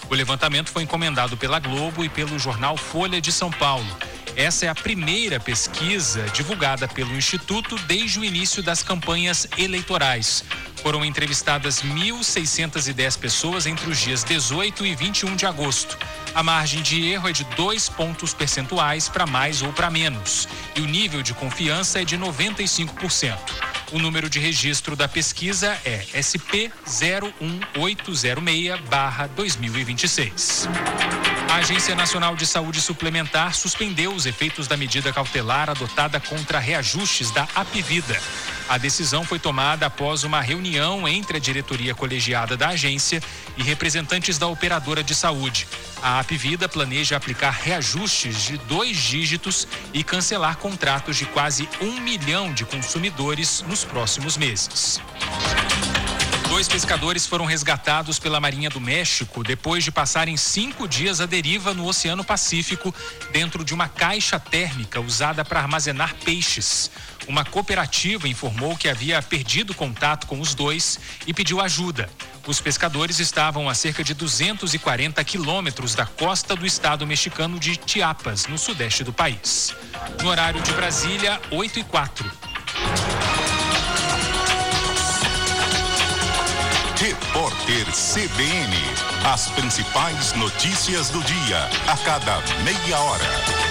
O levantamento foi encomendado pela Globo e pelo jornal Folha de São Paulo. Essa é a primeira pesquisa divulgada pelo Instituto desde o início das campanhas eleitorais. Foram entrevistadas 1.610 pessoas entre os dias 18 e 21 de agosto. A margem de erro é de 2 pontos percentuais para mais ou para menos. E o nível de confiança é de 95%. O número de registro da pesquisa é SP 01806/2026. A Agência Nacional de Saúde Suplementar suspendeu os efeitos da medida cautelar adotada contra reajustes da Apvida. A decisão foi tomada após uma reunião entre a diretoria colegiada da agência e representantes da operadora de saúde. A Apvida planeja aplicar reajustes de 2 dígitos e cancelar contratos de quase 1 milhão de consumidores nos próximos meses. 2 pescadores foram resgatados pela Marinha do México depois de passarem 5 dias à deriva no Oceano Pacífico, dentro de uma caixa térmica usada para armazenar peixes. Uma cooperativa informou que havia perdido contato com os 2 e pediu ajuda. Os pescadores estavam a cerca de 240 quilômetros da costa do estado mexicano de Chiapas, no sudeste do país. No horário de Brasília, 8h04. Repórter CBN. As principais notícias do dia, a cada meia hora.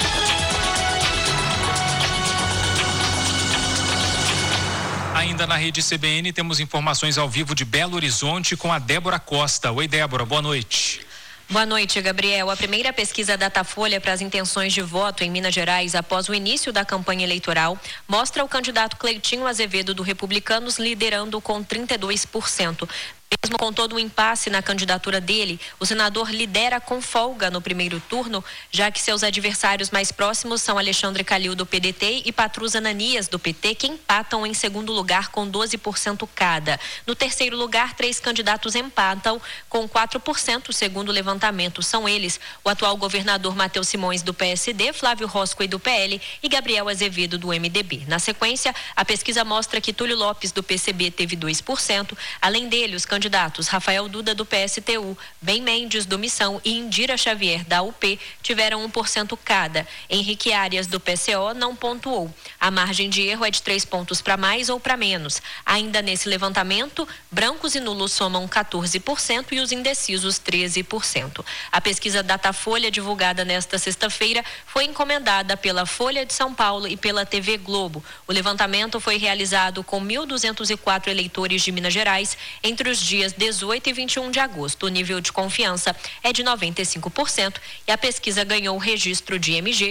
Ainda na rede CBN, temos informações ao vivo de Belo Horizonte com a Débora Costa. Oi, Débora, boa noite. Boa noite, Gabriel. A primeira pesquisa Datafolha para as intenções de voto em Minas Gerais após o início da campanha eleitoral mostra o candidato Cleitinho Azevedo do Republicanos liderando com 32%. Mesmo com todo o impasse na candidatura dele, o senador lidera com folga no primeiro turno, já que seus adversários mais próximos são Alexandre Calil do PDT e Patrus Ananias do PT, que empatam em segundo lugar com 12% cada. No terceiro lugar, 3 candidatos empatam com 4%, segundo o levantamento. São eles o atual governador Matheus Simões do PSD, Flávio Roscoe do PL e Gabriel Azevedo do MDB. Na sequência, a pesquisa mostra que Túlio Lopes do PCB teve 2%. Além dele, os candidatos Rafael Duda do PSTU, Ben Mendes do Missão e Indira Xavier da UP tiveram 1% cada. Henrique Arias do PCO não pontuou. A margem de erro é de 3 pontos para mais ou para menos. Ainda nesse levantamento, brancos e nulos somam 14% e os indecisos 13%. A pesquisa Datafolha, divulgada nesta sexta-feira, foi encomendada pela Folha de São Paulo e pela TV Globo. O levantamento foi realizado com 1.204 eleitores de Minas Gerais entre os dias 18 e 21 de agosto. O nível de confiança é de 95% e a pesquisa ganhou o registro de MG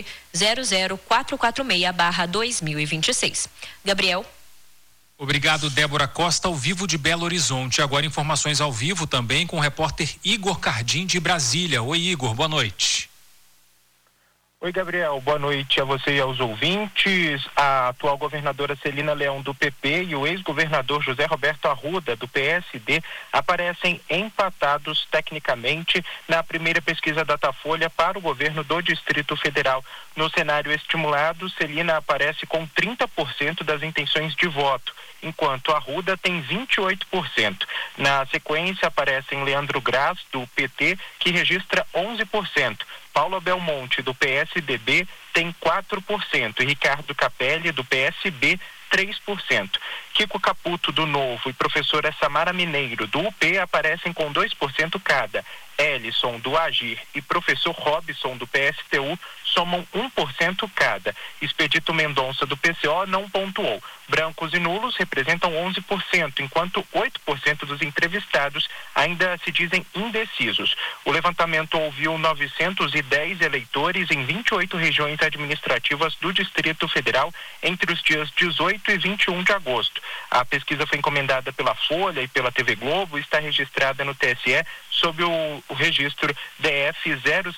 00446/2026. Gabriel. Obrigado, Débora Costa, ao vivo de Belo Horizonte. Agora informações ao vivo também com o repórter Igor Cardim de Brasília. Oi, Igor, boa noite. Oi, Gabriel, boa noite a você e aos ouvintes. A atual governadora Celina Leão do PP e o ex-governador José Roberto Arruda do PSD aparecem empatados tecnicamente na primeira pesquisa Datafolha para o governo do Distrito Federal. No cenário estimulado, Celina aparece com 30% das intenções de voto, enquanto Arruda tem 28%. Na sequência aparecem Leandro Graz do PT, que registra 11%. Paula Belmonte, do PSDB, tem 4% e Ricardo Capelli, do PSB, 3%. Kiko Caputo, do Novo, e professora Samara Mineiro, do UP, aparecem com 2% cada. Ellison, do Agir, e professor Robson, do PSTU, somam 1% cada. Expedito Mendonça, do PCO, não pontuou. Brancos e nulos representam 11%, enquanto 8% dos entrevistados ainda se dizem indecisos. O levantamento ouviu 910 eleitores em 28 regiões administrativas do Distrito Federal entre os dias 18 e 21 de agosto. A pesquisa foi encomendada pela Folha e pela TV Globo e está registrada no TSE sob o registro DF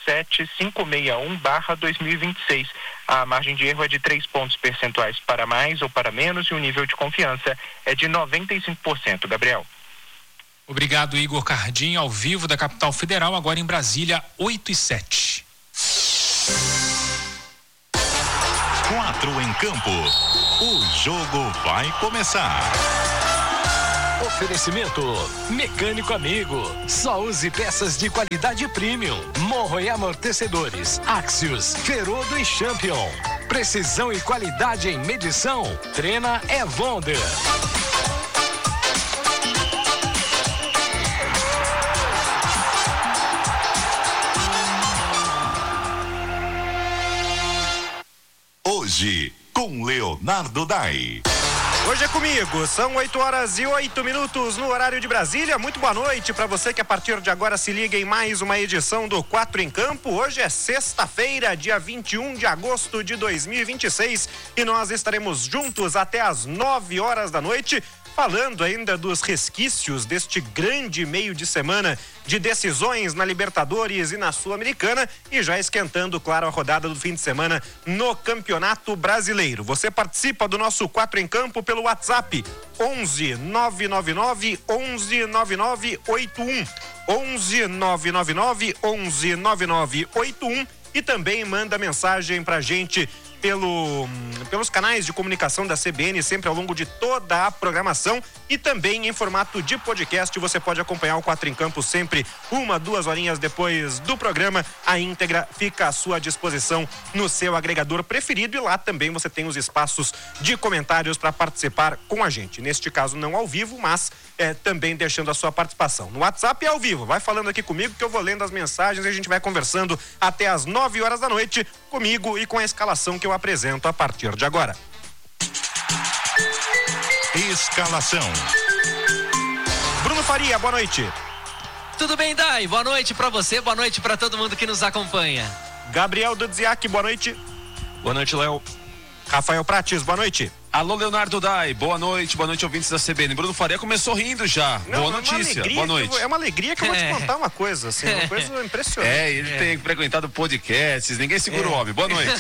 07561/2026. A margem de erro é de 3 pontos percentuais para mais ou para menos e o nível de confiança é de 95%. Gabriel. Obrigado, Igor Cardim, ao vivo da capital federal, agora em Brasília, 8h07. 4 em campo. O jogo vai começar. Oferecimento Mecânico Amigo. Só use peças de qualidade premium. Morro e amortecedores. Axios, Ferodo e Champion. Precisão e qualidade em medição. Trena é Wonder. Hoje, com Leonardo Dai. Hoje é comigo, são 8h08 no horário de Brasília. Muito boa noite para você que a partir de agora se liga em mais uma edição do 4 em Campo. Hoje é sexta-feira, dia 21 de agosto de 2026 e nós estaremos juntos até às 9 horas da noite, falando ainda dos resquícios deste grande meio de semana de decisões na Libertadores e na Sul-Americana e já esquentando, claro, a rodada do fim de semana no Campeonato Brasileiro. Você participa do nosso 4 em Campo pelo WhatsApp 11 999 11 9981 11 999 11 9981 e também manda mensagem pra gente pelos canais de comunicação da CBN, sempre ao longo de toda a programação e também em formato de podcast. Você pode acompanhar o 4 em Campo sempre 1-2 horinhas depois do programa. A íntegra fica à sua disposição no seu agregador preferido e lá também você tem os espaços de comentários para participar com a gente. Neste caso não ao vivo, mas também deixando a sua participação. No WhatsApp é ao vivo, vai falando aqui comigo que eu vou lendo as mensagens e a gente vai conversando até às 9 horas da noite comigo e com a escalação que eu apresento a partir de agora. Escalação. Bruno Faria, boa noite. Tudo bem, Dai? Boa noite pra você, boa noite pra todo mundo que nos acompanha. Gabriel Dudziak, boa noite. Boa noite, Léo. Rafael Prates, boa noite. Alô, Leonardo Dai, boa noite, ouvintes da CBN. Bruno Faria começou rindo já. Boa notícia, boa noite. É uma alegria que eu vou te contar uma coisa, assim, uma coisa impressionante. Ele tem frequentado podcasts, ninguém segura o homem. Boa noite.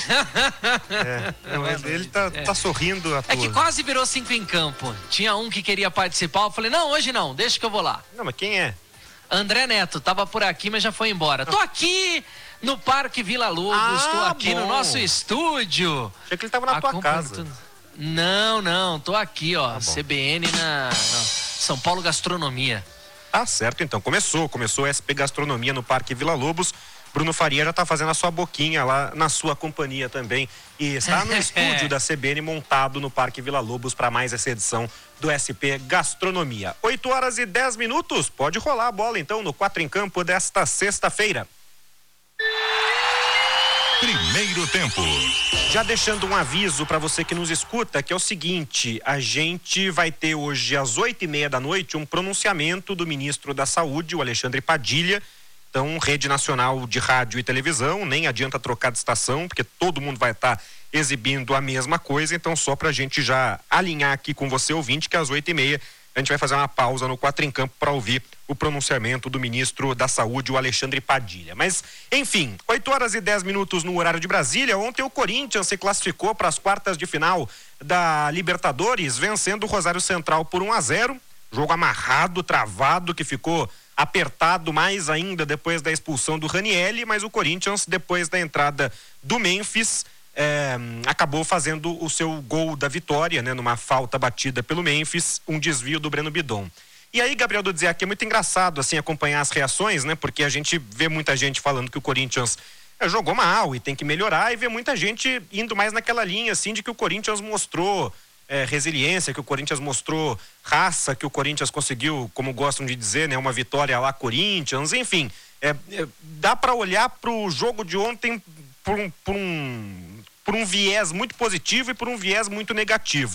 Ele tá sorrindo à toa. É que quase virou 5 em Campo. Tinha um que queria participar, eu falei, não, hoje não, deixa que eu vou lá. Não, mas quem é? André Neto, tava por aqui, mas já foi embora. Tô aqui no Parque Vila Lobos, tô aqui no nosso estúdio. Achei que ele tava na tua casa. Não, tô aqui, ó, CBN na São Paulo Gastronomia. Tá certo, então, começou a SP Gastronomia no Parque Vila Lobos. Bruno Faria já tá fazendo a sua boquinha lá na sua companhia também e está no estúdio da CBN montado no Parque Vila Lobos para mais essa edição do SP Gastronomia. 8h10, pode rolar a bola então no 4 em Campo desta sexta-feira. Primeiro tempo. Já deixando um aviso para você que nos escuta, que é o seguinte, a gente vai ter hoje às 8h30 da noite um pronunciamento do ministro da Saúde, o Alexandre Padilha. Então, Rede Nacional de Rádio e Televisão, nem adianta trocar de estação, porque todo mundo vai estar exibindo a mesma coisa. Então, só pra gente já alinhar aqui com você, ouvinte, que às 8h30 a gente vai fazer uma pausa no 4 em Campo para ouvir o pronunciamento do ministro da Saúde, o Alexandre Padilha. Mas, enfim, 8h10 no horário de Brasília. Ontem o Corinthians se classificou para as quartas de final da Libertadores, vencendo o Rosário Central por 1-0. Jogo amarrado, travado, que ficou apertado mais ainda depois da expulsão do Ranielli, mas o Corinthians, depois da entrada do Memphis, acabou fazendo o seu gol da vitória, né, numa falta batida pelo Memphis, um desvio do Breno Bidon. E aí, Gabriel Dudziak, é muito engraçado assim acompanhar as reações, né, porque a gente vê muita gente falando que o Corinthians jogou mal e tem que melhorar, e vê muita gente indo mais naquela linha assim de que o Corinthians mostrou resiliência, que o Corinthians mostrou raça, que o Corinthians conseguiu, como gostam de dizer, né, uma vitória lá Corinthians, enfim, dá para olhar para o jogo de ontem por um viés muito positivo e por um viés muito negativo.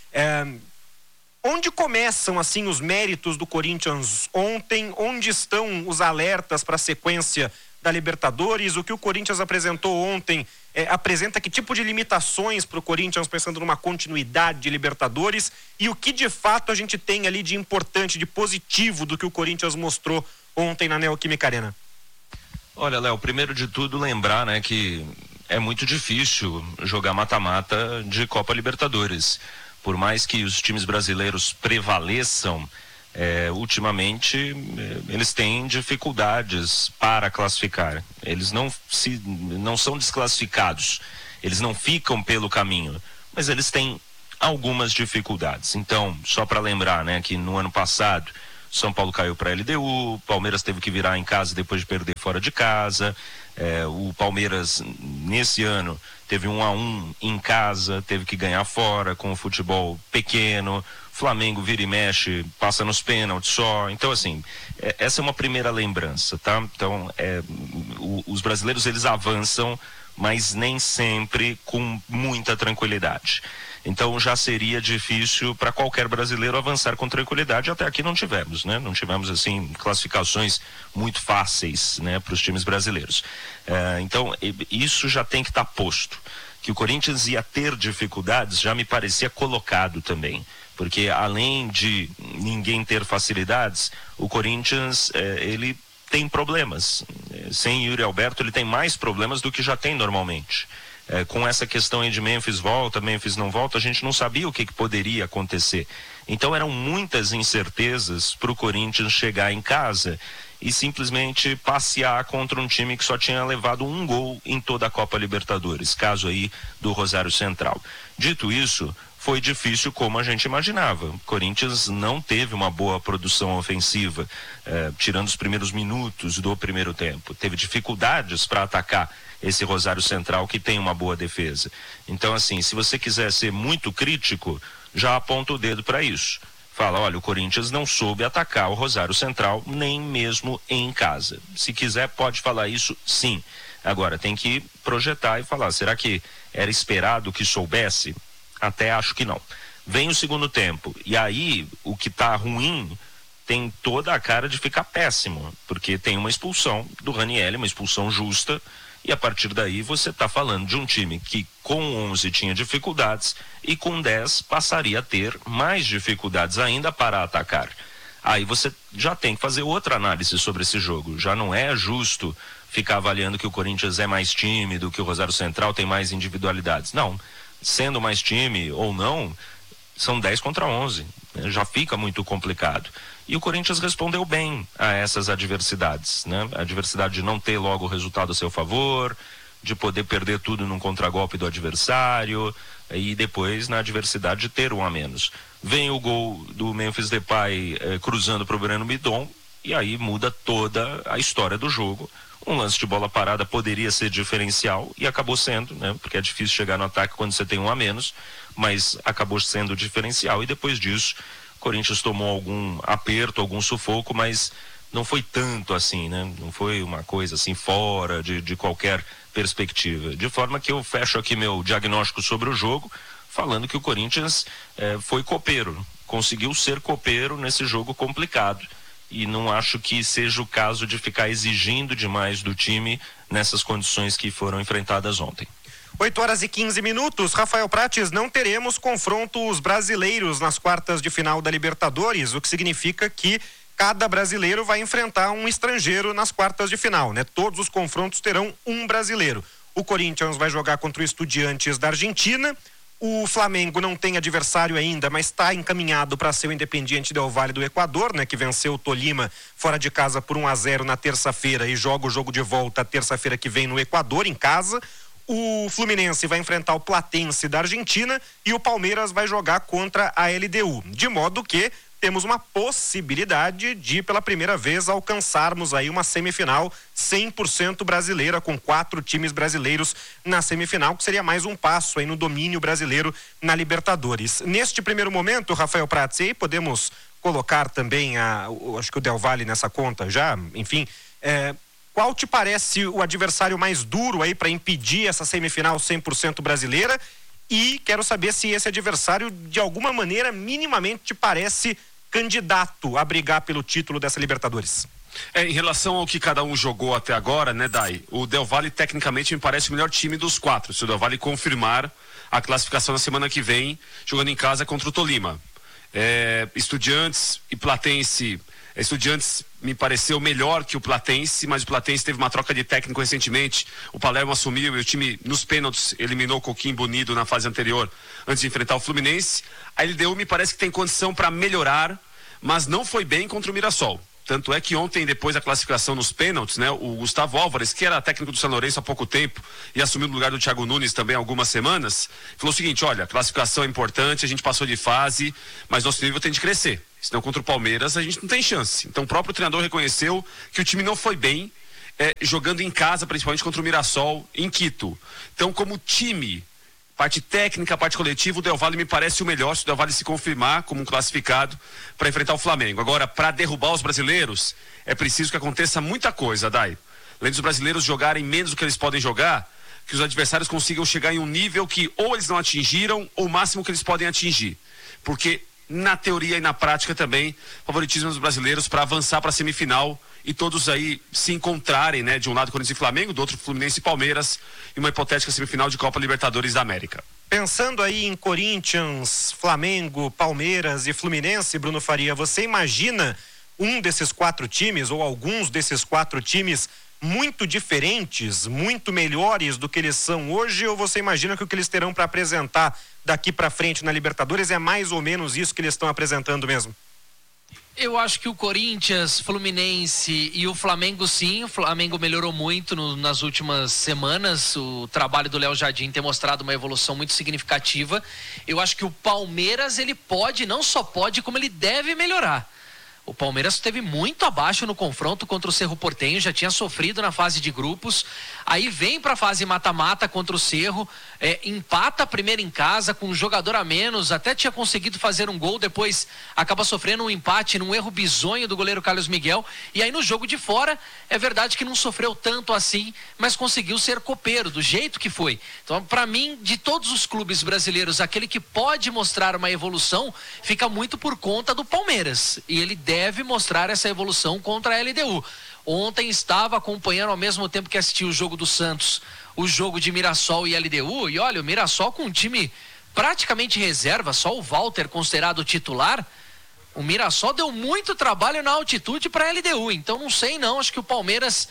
Onde começam assim os méritos do Corinthians ontem? Onde estão os alertas para a sequência da Libertadores? O que o Corinthians apresentou ontem apresenta que tipo de limitações para o Corinthians pensando numa continuidade de Libertadores? E o que de fato a gente tem ali de importante, de positivo do que o Corinthians mostrou ontem na Neoquímica Arena? Olha, Léo, primeiro de tudo lembrar, né, que é muito difícil jogar mata-mata de Copa Libertadores. Por mais que os times brasileiros prevaleçam, ultimamente eles têm dificuldades para classificar. Eles não são desclassificados, eles não ficam pelo caminho, mas eles têm algumas dificuldades. Então, só para lembrar, né, que no ano passado São Paulo caiu para a LDU, Palmeiras teve que virar em casa depois de perder fora de casa, o Palmeiras nesse ano teve 1-1 em casa, teve que ganhar fora com o futebol pequeno, Flamengo vira e mexe, passa nos pênaltis só. Então, assim, essa é uma primeira lembrança, tá? Então, os brasileiros, eles avançam, mas nem sempre com muita tranquilidade. Então já seria difícil para qualquer brasileiro avançar com tranquilidade. Até aqui não tivemos, né? Não tivemos, assim, classificações muito fáceis, né, para os times brasileiros. Então isso já tem que estar posto. Que o Corinthians ia ter dificuldades já me parecia colocado também. Porque além de ninguém ter facilidades, o Corinthians, ele tem problemas. Sem Yuri Alberto, ele tem mais problemas do que já tem normalmente. Com essa questão aí de Memphis volta, Memphis não volta, a gente não sabia o que poderia acontecer. Então eram muitas incertezas para o Corinthians chegar em casa e simplesmente passear contra um time que só tinha levado um gol em toda a Copa Libertadores, caso aí do Rosário Central. Dito isso, foi difícil como a gente imaginava. O Corinthians não teve uma boa produção ofensiva, tirando os primeiros minutos do primeiro tempo. Teve dificuldades para atacar esse Rosário Central, que tem uma boa defesa. Então, assim, se você quiser ser muito crítico, já aponta o dedo para isso. Fala, olha, o Corinthians não soube atacar o Rosário Central, nem mesmo em casa. Se quiser, pode falar isso, sim. Agora, tem que projetar e falar, será que era esperado que soubesse? Até acho que não. Vem o segundo tempo, e aí, o que tá ruim tem toda a cara de ficar péssimo, porque tem uma expulsão do Ranieri, uma expulsão justa, e a partir daí você está falando de um time que com 11 tinha dificuldades e com 10 passaria a ter mais dificuldades ainda para atacar. Aí você já tem que fazer outra análise sobre esse jogo. Já não é justo ficar avaliando que o Corinthians é mais tímido, que o Rosário Central tem mais individualidades. Não, sendo mais time ou não, são 10 contra 11. Já fica muito complicado. E o Corinthians respondeu bem a essas adversidades, né? A adversidade de não ter logo o resultado a seu favor, de poder perder tudo num contragolpe do adversário e depois na adversidade de ter um a menos. Vem o gol do Memphis Depay cruzando para o Breno Bidon e aí muda toda a história do jogo. Um lance de bola parada poderia ser diferencial e acabou sendo, né? Porque é difícil chegar no ataque quando você tem um a menos, mas acabou sendo diferencial e depois disso o Corinthians tomou algum aperto, algum sufoco, mas não foi tanto assim, né? Não foi uma coisa assim fora de qualquer perspectiva. De forma que eu fecho aqui meu diagnóstico sobre o jogo, falando que o Corinthians foi copeiro, conseguiu ser copeiro nesse jogo complicado. E não acho que seja o caso de ficar exigindo demais do time nessas condições que foram enfrentadas ontem. 8h15. Rafael Prates, não teremos confrontos brasileiros nas quartas de final da Libertadores, o que significa que cada brasileiro vai enfrentar um estrangeiro nas quartas de final, né? Todos os confrontos terão um brasileiro. O Corinthians vai jogar contra o Estudiantes da Argentina. O Flamengo não tem adversário ainda, mas está encaminhado para ser o Independiente del Valle do Equador, né? Que venceu o Tolima fora de casa por 1-0 na terça-feira e joga o jogo de volta terça-feira que vem no Equador, em casa. O Fluminense vai enfrentar o Platense da Argentina e o Palmeiras vai jogar contra a LDU. De modo que temos uma possibilidade de, pela primeira vez, alcançarmos aí uma semifinal 100% brasileira, com 4 times brasileiros na semifinal, que seria mais um passo aí no domínio brasileiro na Libertadores. Neste primeiro momento, Rafael Prats, aí podemos colocar também acho que o Del Valle nessa conta já, enfim, qual te parece o adversário mais duro aí para impedir essa semifinal 100% brasileira? E quero saber se esse adversário, de alguma maneira, minimamente te parece candidato a brigar pelo título dessa Libertadores. Em relação ao que cada um jogou até agora, né, Dai? O Del Valle, tecnicamente, me parece o melhor time dos 4. Se o Del Valle confirmar a classificação na semana que vem, jogando em casa contra o Tolima. Estudiantes e Platense. Estudiantes me pareceu melhor que o Platense, mas o Platense teve uma troca de técnico recentemente. O Palermo assumiu e o time nos pênaltis eliminou o Coquimbo Unido na fase anterior, antes de enfrentar o Fluminense. A LDU me parece que tem condição para melhorar, mas não foi bem contra o Mirassol. Tanto é que ontem, depois da classificação nos pênaltis, né, o Gustavo Álvares, que era técnico do São Lourenço há pouco tempo e assumiu no lugar do Thiago Nunes também há algumas semanas, falou o seguinte: olha, a classificação é importante, a gente passou de fase, mas nosso nível tem de crescer. Senão contra o Palmeiras a gente não tem chance. Então o próprio treinador reconheceu que o time não foi bem, jogando em casa, principalmente contra o Mirassol, em Quito. Então, como time, parte técnica, parte coletiva, o Del Valle me parece o melhor, se o Del Valle se confirmar como um classificado para enfrentar o Flamengo. Agora, para derrubar os brasileiros, é preciso que aconteça muita coisa, Dai. Além dos brasileiros jogarem menos do que eles podem jogar, que os adversários consigam chegar em um nível que ou eles não atingiram, ou o máximo que eles podem atingir. Porque, na teoria e na prática também, favoritismo dos brasileiros para avançar para a semifinal e todos aí se encontrarem, né? De um lado Corinthians e Flamengo, do outro Fluminense e Palmeiras, em uma hipotética semifinal de Copa Libertadores da América. Pensando aí em Corinthians, Flamengo, Palmeiras e Fluminense, Bruno Faria, você imagina um desses 4 times ou alguns desses 4 times muito diferentes, muito melhores do que eles são hoje, ou você imagina que o que eles terão para apresentar daqui para frente na Libertadores é mais ou menos isso que eles estão apresentando mesmo? Eu acho que o Corinthians, Fluminense e o Flamengo, sim. O Flamengo melhorou muito nas últimas semanas. O trabalho do Léo Jardim tem mostrado uma evolução muito significativa. Eu acho que o Palmeiras, ele pode, não só pode, como ele deve melhorar. O Palmeiras esteve muito abaixo no confronto contra o Cerro Porteño, já tinha sofrido na fase de grupos, aí vem para a fase mata-mata contra o Cerro, empata primeiro em casa com um jogador a menos, até tinha conseguido fazer um gol, depois acaba sofrendo um empate num erro bizonho do goleiro Carlos Miguel, e aí no jogo de fora, é verdade que não sofreu tanto assim, mas conseguiu ser copeiro, do jeito que foi. Então, para mim, de todos os clubes brasileiros, aquele que pode mostrar uma evolução, fica muito por conta do Palmeiras, e ele deve mostrar essa evolução contra a LDU. Ontem estava acompanhando ao mesmo tempo que assisti o jogo do Santos, o jogo de Mirassol e LDU, e olha, o Mirassol com um time praticamente reserva, só o Walter considerado titular. O Mirassol deu muito trabalho na altitude para a LDU, então não sei não, acho que o Palmeiras,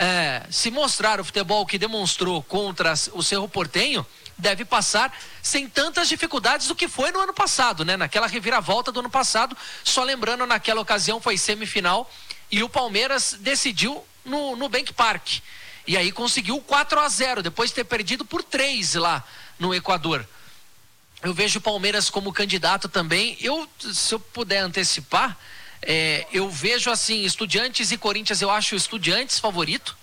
se mostrar o futebol que demonstrou contra o Cerro Porteño, deve passar sem tantas dificuldades do que foi no ano passado, né? Naquela reviravolta do ano passado, só lembrando, naquela ocasião foi semifinal e o Palmeiras decidiu no Bank Park. E aí conseguiu 4-0, depois de ter perdido por 3 lá no Equador. Eu vejo o Palmeiras como candidato também. Se eu puder antecipar, eu vejo assim, Estudiantes e Corinthians, eu acho o Estudiantes favorito.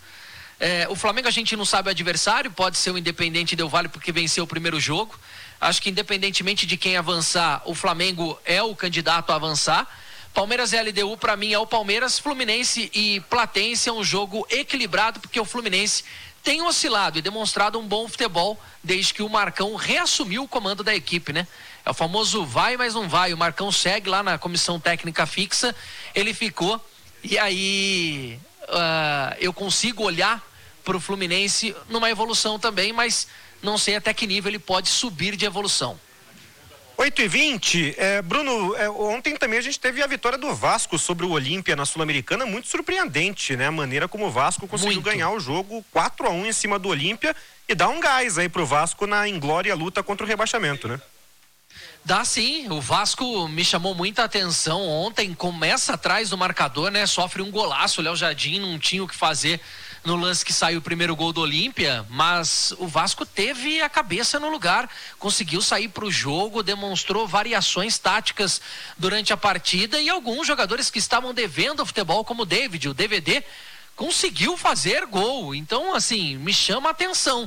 O Flamengo a gente não sabe o adversário, pode ser o Independente Del Valle porque venceu o primeiro jogo. Acho que independentemente de quem avançar, o Flamengo é o candidato a avançar. Palmeiras e LDU para mim é o Palmeiras. Fluminense e Platense é um jogo equilibrado porque o Fluminense tem oscilado e demonstrado um bom futebol desde que o Marcão reassumiu o comando da equipe, né? É o famoso vai, mas não vai. O Marcão segue lá na comissão técnica fixa, ele ficou e aí eu consigo olhar para o Fluminense numa evolução também, mas não sei até que nível ele pode subir de evolução. 8h20, Bruno, ontem também a gente teve a vitória do Vasco sobre o Olímpia na Sul-Americana, muito surpreendente, né? A maneira como o Vasco conseguiu ganhar o jogo 4-1 em cima do Olímpia e dá um gás aí pro Vasco na inglória luta contra o rebaixamento, né? Dá sim, o Vasco me chamou muita atenção ontem, começa atrás do marcador, né? Sofre um golaço, o Léo Jardim não tinha o que fazer no lance que saiu o primeiro gol do Olímpia, mas o Vasco teve a cabeça no lugar, conseguiu sair para o jogo, demonstrou variações táticas durante a partida e alguns jogadores que estavam devendo ao futebol, como o David, o DVD, conseguiu fazer gol, então assim, me chama a atenção.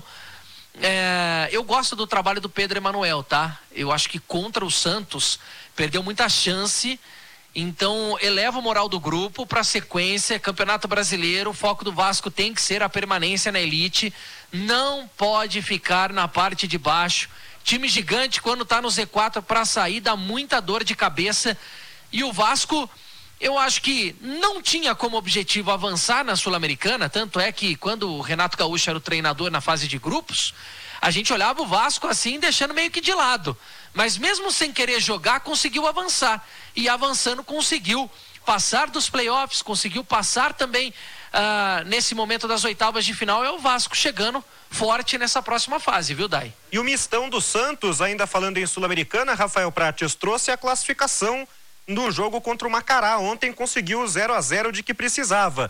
Eu gosto do trabalho do Pedro Emanuel, tá? Eu acho que contra o Santos perdeu muita chance, então eleva o moral do grupo para a sequência, Campeonato Brasileiro, o foco do Vasco tem que ser a permanência na elite, não pode ficar na parte de baixo. Time gigante quando tá no Z4 para sair dá muita dor de cabeça e o Vasco, eu acho que não tinha como objetivo avançar na Sul-Americana, tanto é que quando o Renato Gaúcho era o treinador na fase de grupos, a gente olhava o Vasco assim, deixando meio que de lado. Mas mesmo sem querer jogar, conseguiu avançar. E avançando, conseguiu passar dos playoffs, conseguiu passar também nesse momento das oitavas de final. É o Vasco chegando forte nessa próxima fase, viu, Dai? E o mistão do Santos, ainda falando em Sul-Americana, Rafael Prates trouxe a classificação no jogo contra o Macará. Ontem conseguiu o 0-0 de que precisava.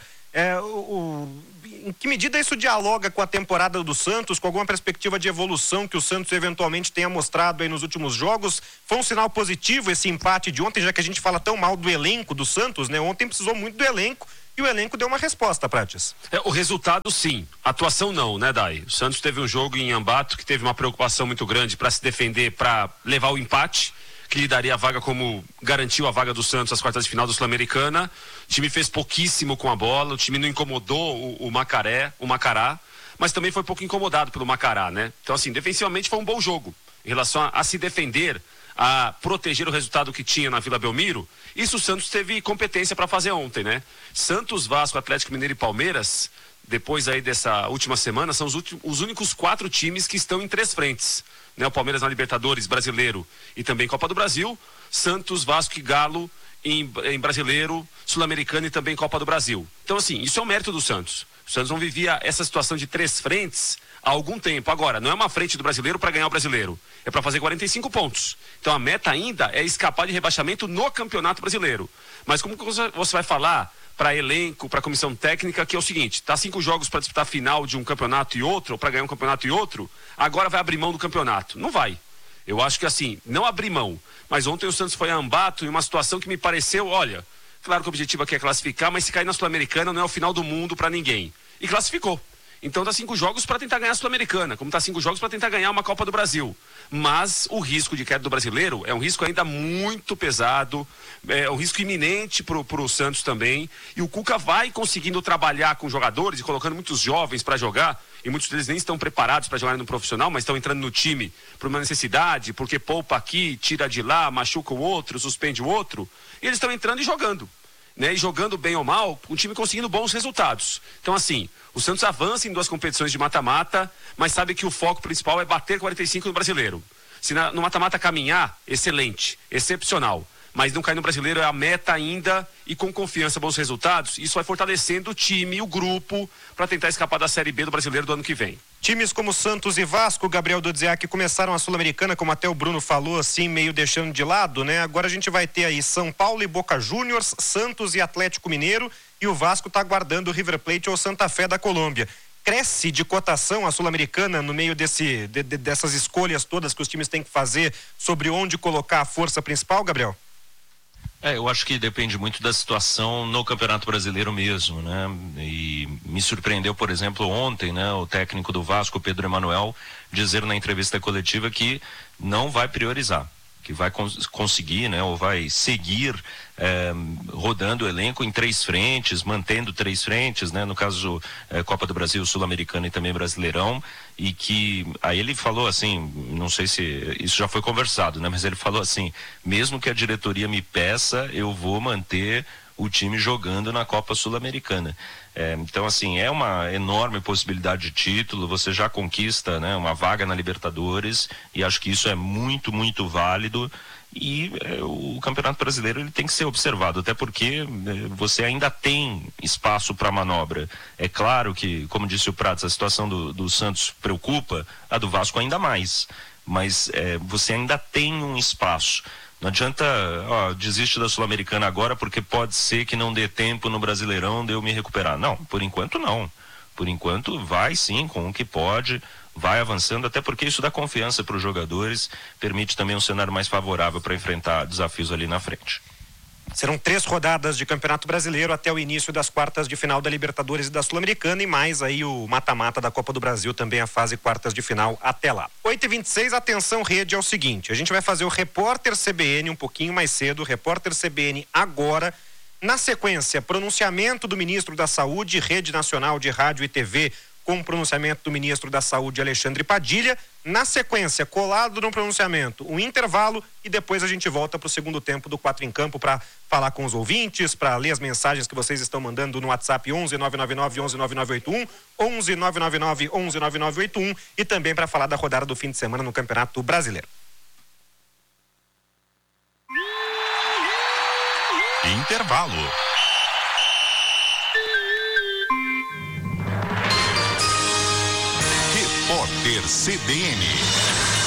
Em que medida isso dialoga com a temporada do Santos, com alguma perspectiva de evolução que o Santos eventualmente tenha mostrado aí nos últimos jogos? Foi um sinal positivo esse empate de ontem, já que a gente fala tão mal do elenco do Santos, né? Ontem precisou muito do elenco e o elenco deu uma resposta, Prates. O resultado sim, a atuação não, né, Dai? O Santos teve um jogo em Ambato que teve uma preocupação muito grande para se defender, para levar o empate, que lhe daria a vaga, como garantiu a vaga do Santos às quartas de final da Sul-Americana. O time fez pouquíssimo com a bola, o time não incomodou o Macará, mas também foi pouco incomodado pelo Macará, né? Então, assim, defensivamente foi um bom jogo. Em relação a se defender, a proteger o resultado que tinha na Vila Belmiro, isso o Santos teve competência para fazer ontem, né? Santos, Vasco, Atlético Mineiro e Palmeiras, depois aí dessa última semana, são os únicos 4 times que estão em 3 frentes. Né, o Palmeiras na Libertadores, Brasileiro e também Copa do Brasil, Santos, Vasco e Galo em Brasileiro, Sul-Americano e também Copa do Brasil. Então, assim, isso é o mérito do Santos. O Santos não vivia essa situação de 3 frentes há algum tempo. Agora, não é uma frente do Brasileiro para ganhar o Brasileiro, é para fazer 45 pontos. Então, a meta ainda é escapar de rebaixamento no Campeonato Brasileiro. Mas como você vai falar para elenco, para comissão técnica, que é o seguinte: tá 5 jogos para disputar a final de um campeonato e outro, ou para ganhar um campeonato e outro, agora vai abrir mão do campeonato? Não vai. Eu acho que assim, não abrir mão. Mas ontem o Santos foi a Ambato em uma situação que me pareceu, olha, claro que o objetivo aqui é classificar, mas se cair na Sul-Americana não é o final do mundo para ninguém. E classificou. Então tá 5 jogos para tentar ganhar a Sul-Americana, como tá 5 jogos para tentar ganhar uma Copa do Brasil. Mas o risco de queda do brasileiro é um risco ainda muito pesado, é um risco iminente pro Santos também. E o Cuca vai conseguindo trabalhar com jogadores e colocando muitos jovens para jogar, e muitos deles nem estão preparados para jogar no profissional, mas estão entrando no time por uma necessidade, porque poupa aqui, tira de lá, machuca o outro, suspende o outro, e eles estão entrando e jogando. Né, e jogando bem ou mal, o time conseguindo bons resultados. Então, assim, o Santos avança em 2 competições de mata-mata, mas sabe que o foco principal é bater 45 no Brasileiro. Se no mata-mata caminhar, excelente, excepcional. Mas não cair no Brasileiro é a meta ainda, e com confiança, bons resultados, isso vai fortalecendo o time, o grupo, para tentar escapar da Série B do Brasileiro do ano que vem. Times como Santos e Vasco, Gabriel Dodziak, começaram a Sul-Americana, como até o Bruno falou, assim, meio deixando de lado, né? Agora a gente vai ter aí São Paulo e Boca Juniors, Santos e Atlético Mineiro, e o Vasco está aguardando o River Plate ou Santa Fé da Colômbia. Cresce de cotação a Sul-Americana no meio dessas escolhas todas que os times têm que fazer sobre onde colocar a força principal, Gabriel? Eu acho que depende muito da situação no Campeonato Brasileiro mesmo, né? E me surpreendeu, por exemplo, ontem, né, o técnico do Vasco, Pedro Emanuel, dizer na entrevista coletiva que não vai priorizar, que vai conseguir, né, ou vai seguir rodando o elenco em 3 frentes, mantendo 3 frentes, né, no caso Copa do Brasil, Sul-Americana e também Brasileirão, e que aí ele falou assim, não sei se isso já foi conversado, né, mas ele falou assim: mesmo que a diretoria me peça, eu vou manter o time jogando na Copa Sul-Americana. Então, assim, é uma enorme possibilidade de título, você já conquista, né, uma vaga na Libertadores, e acho que isso é muito, muito válido. E o Campeonato Brasileiro ele tem que ser observado, até porque você ainda tem espaço para manobra. É claro que, como disse o Prates, a situação do Santos preocupa, a do Vasco ainda mais, mas você ainda tem um espaço. Não adianta, desiste da Sul-Americana agora porque pode ser que não dê tempo no Brasileirão de eu me recuperar. Não, por enquanto não. Por enquanto vai sim com o que pode, vai avançando, até porque isso dá confiança para os jogadores, permite também um cenário mais favorável para enfrentar desafios ali na frente. Serão 3 rodadas de Campeonato Brasileiro até o início das quartas de final da Libertadores e da Sul-Americana, e mais aí o mata-mata da Copa do Brasil, também a fase quartas de final até lá. 8h26, atenção rede, é o seguinte: a gente vai fazer o Repórter CBN um pouquinho mais cedo, Repórter CBN agora. Na sequência, pronunciamento do ministro da Saúde, Rede Nacional de Rádio e TV, com o pronunciamento do ministro da Saúde, Alexandre Padilha. Na sequência, colado no pronunciamento, um intervalo, e depois a gente volta para o segundo tempo do 4 em Campo para falar com os ouvintes, para ler as mensagens que vocês estão mandando no WhatsApp 11 999 11 9981, 11 999 11 9981, e também para falar da rodada do fim de semana no Campeonato Brasileiro. Intervalo. Repórter CBN.